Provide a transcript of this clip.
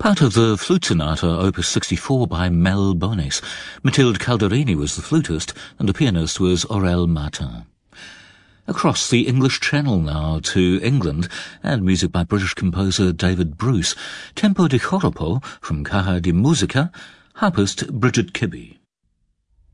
Part of the Flute Sonata, Opus 64 by Mel Bonis. Mathilde Calderini was the flutist, and the pianist was Aurel Martin. Across the English Channel now to England, and music by British composer David Bruce. Tempo di Joropo from Caja de Musica, harpist Bridget Kibbe.